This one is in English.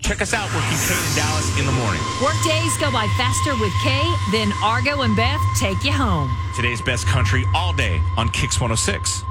Check us out working Kane and Dallas in the morning. Workdays go by faster with Kay, then Argo and Beth take you home. Today's best country all day on Kix 106.